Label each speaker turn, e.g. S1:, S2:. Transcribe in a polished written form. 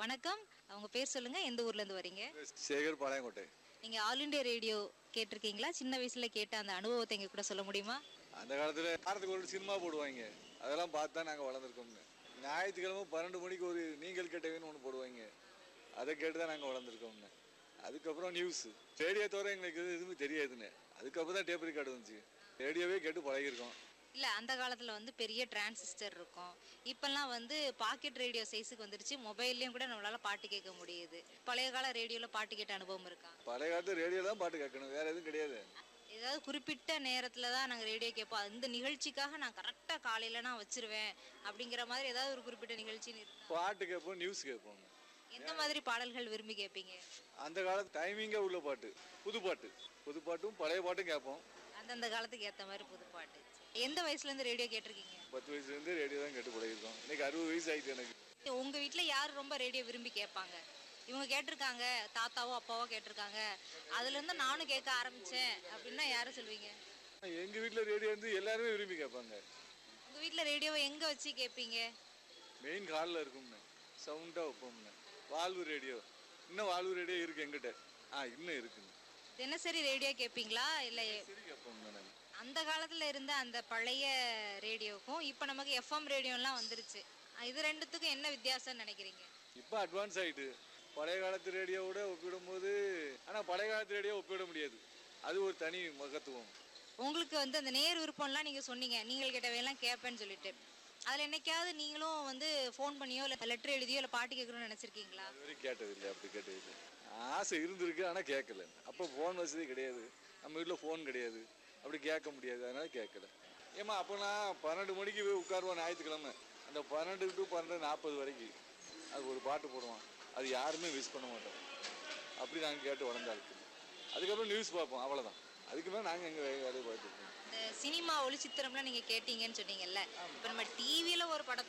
S1: வணக்கம். உங்க பேர் சொல்லுங்க. எந்த ஊர்ல இருந்து வரீங்க?
S2: சேகர் பாளையங்கோட்டை.
S1: நீங்க ஆல் இண்டியா ரேடியோ கேட்டிருக்கீங்களா? சின்ன வயசுல கேட்ட அந்த அனுபவத்தை எங்க கூட சொல்ல முடியுமா?
S2: அந்த காலத்தில் வாரத்துக்கு ஒரு சினிமா போடுவாங்க. அதெல்லாம் பார்த்து தான் நாங்கள் வளர்ந்துருக்கோம்ங்க. ஞாயிற்றுக்கிழமை 12 மணிக்கு ஒரு நீங்கள் கேட்டவேன்னு ஒன்று போடுவாங்க. அதை கேட்டு தான் நாங்கள் வளர்ந்துருக்கோம்ங்க. அதுக்கப்புறம் நியூஸ் ரேடியோ தவிர எங்களுக்கு எதுவுமே தெரியாதுங்க. அதுக்கப்புறம் தான் டேப் ரெக்கார்டு வந்துச்சு. ரேடியோவே கேட்டு பழகிருக்கோம்.
S1: இல்ல அந்த காலத்துல வந்து பெரிய டிரான்சிஸ்டர் இருக்கும். இப்பெல்லாம் வந்து பாக்கெட் ரேடியோ சைஸுக்கு வந்துருச்சு. மொபைல்லயும் கூட நம்மளால பாட்டு கேட்க முடியுது. பழைய கால ரேடியோல பாட்டு கேட்ட அனுபவம் இருக்கா?
S2: பழைய காலத்து ரேடியோ தான் பாட்டு கேட்கணும், வேற எதுவும் கிடையாது.
S1: ஏதாவது குறிப்பிட்ட நேரத்துல தான் நாங்க ரேடியோ கேட்போம். இந்த நிகழ்ச்சிக்காக நான் கரெக்டா காலையில நான் வச்சிருவேன் அப்படிங்கிற மாதிரி ஏதாவது ஒரு குறிப்பிட்ட நிகழ்ச்சின்னு இருக்கா?
S2: பாட்டு கேட்போம், நியூஸ் கேட்போம்.
S1: எந்த மாதிரி பாடல்கள் விரும்பி கேட்பீங்க?
S2: அந்த காலத்து டைமிங்காக உள்ள பாட்டு, புது பாட்டும் பழைய பாட்டும் கேட்போம்.
S1: அந்தந்த காலத்துக்கு ஏற்ற மாதிரி புது பாட்டு. எந்த வயசுல இருந்து ரேடியோ கேட்டிருக்கீங்க?
S2: 10 வயசுலேருந்து ரேடியோ தான் கேட்டு பழகிருக்கோம். இன்னைக்கு 60 வயசு ஆகிட்டு எனக்கு.
S1: உங்க வீட்ல யார் ரொம்ப ரேடியோ விரும்பி கேட்பாங்க? இவங்க கேட்டிருக்காங்க, தாத்தாவோ அப்பாவோ கேட்டிருக்காங்க, அதுல இருந்து நானும் கேட்க ஆரம்பிச்சேன் அப்படின்னா யாரை சொல்வீங்க?
S2: எங்கள் வீட்டில் ரேடியோ வந்து எல்லாருமே விரும்பி கேட்பாங்க.
S1: உங்க வீட்ல ரேடியோவை எங்க வச்சு கேட்பீங்க?
S2: மெயின் ஹாலில் இருக்கும்ண்ணே, சவுண்டாக வைப்போம்ண்ணே. வாழ்வு ரேடியோ, இன்னும் வாழ்வு ரேடியோ இருக்குது எங்கிட்ட. இன்னும் இருக்குங்க.
S1: தினசரி ரேடியோ கேட்பீங்களா? இல்லை
S2: சரி கேட்போம்ண்ணே நாங்கள்.
S1: அந்த காலத்துல இருந்த அந்த பழைய ரேடியோக்கும் இப்போ நமக்கு எஃப்எம் ரேடியோலாம் வந்துருச்சு. இது ரெண்டுத்துக்கும் என்ன வித்தியாசம்னு நினைக்கிறீங்க?
S2: இப்போ அட்வான்ஸ் ஆகிட்டு பழைய காலத்து ரேடியோவோட ஒப்பிடும்போது, ஆனால் பழைய காலத்து ரேடியோ ஒப்பிட முடியாது. அது ஒரு தனி மகத்துவம்.
S1: உங்களுக்கு வந்து அந்த நேர் விருப்பம்லாம் நீங்கள் சொன்னீங்க, நீங்கள் கேட்டவையெல்லாம் கேட்பேன்னு சொல்லிட்டு. அதில் என்னைக்காவது நீங்களும் வந்து ஃபோன் பண்ணியோ இல்லை லெட்டர் எழுதியோ இல்லை பாட்டு கேட்கணும்னு நினச்சிருக்கீங்களா?
S2: அது வரைக்கும் கேட்டதில்லை, அப்படி கேட்டதில்லை. ஆசை இருந்திருக்கு, ஆனால் கேட்கல. அப்போ ஃபோன் வசதி கிடையாது, நம்ம வீட்டில் ஃபோன் கிடையாது, அப்படி கேட்க முடியாது, அதனால கேட்கல. ஏம்மா அப்போ நான் 12 மணிக்கு போய் உட்காருவோம் ஞாயிற்றுக்கிழமை. அந்த 12 to 12:40 வரைக்கும் அது ஒரு பாட்டு போடுவான். அது யாருமே மிஸ் பண்ண மாட்டோம். அப்படி நாங்கள் கேட்டு வளர்ந்தாளுக்கு. அதுக்கப்புறம் நியூஸ் பார்ப்போம், அவ்வளோதான். அதுக்கு மேலே நாங்கள் எங்கள் வேலையை பார்த்துருக்கோம்.
S1: இந்த சினிமா ஒளிச்சித்திரம்லாம் நீங்கள் கேட்டீங்கன்னு சொன்னீங்கல்ல, இப்போ நம்ம டிவியில் ஒரு படத்தை